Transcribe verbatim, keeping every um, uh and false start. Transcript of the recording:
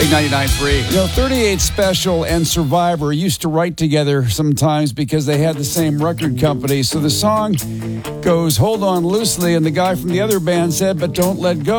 Big ninety-nine point three. You know, thirty-eight Special and Survivor used to write together sometimes because they had the same record company. So the song goes, hold on loosely, and the guy from the other band said, but don't let go.